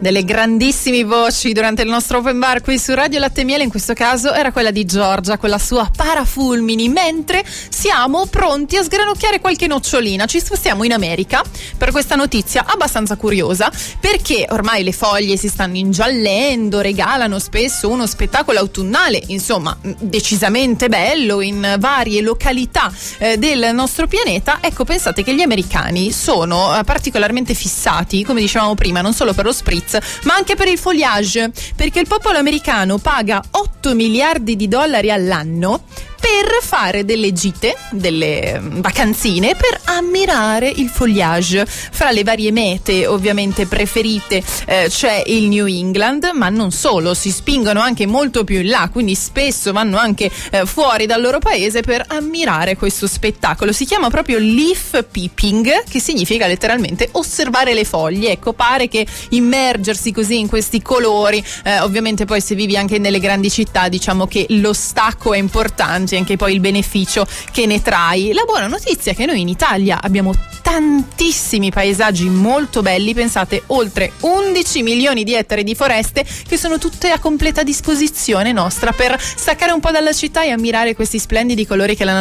delle grandissime voci durante il nostro open bar qui su Radio Latte e Miele. In questo caso era quella di Giorgia con la sua Parafulmini, mentre siamo pronti a sgranocchiare qualche nocciolina. Ci spostiamo in America per questa notizia abbastanza curiosa, perché ormai le foglie si stanno ingiallendo, regalano spesso uno spettacolo autunnale, insomma decisamente bello in varie località del nostro pianeta. Ecco, pensate che gli americani sono particolarmente fissati, come dicevamo prima, non solo per lo spritz ma anche per il foliage, perché il popolo americano paga 8 miliardi di dollari all'anno per fare delle gite, delle vacanzine, per ammirare il foliage. Fra le varie mete ovviamente preferite c'è il New England, ma non solo, si spingono anche molto più in là, quindi spesso vanno anche fuori dal loro paese per ammirare questo spettacolo. Si chiama proprio leaf peeping, che significa letteralmente osservare le foglie. Ecco, pare che immergersi così in questi colori, ovviamente poi se vivi anche nelle grandi città, diciamo che lo stacco è importante, anche poi il beneficio che ne trai. La buona notizia è che noi in Italia abbiamo tantissimi paesaggi molto belli, pensate, oltre 11 milioni di ettari di foreste che sono tutte a completa disposizione nostra per staccare un po' dalla città e ammirare questi splendidi colori che la